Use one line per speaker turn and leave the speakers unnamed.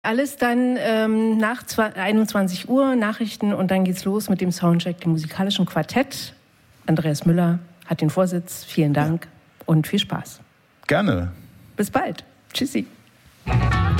Alles dann nach 21 Uhr, Nachrichten und dann geht's los mit dem Soundcheck, dem musikalischen Quartett. Andreas Müller hat den Vorsitz. Vielen Dank und viel Spaß.
Gerne.
Bis bald. Tschüssi.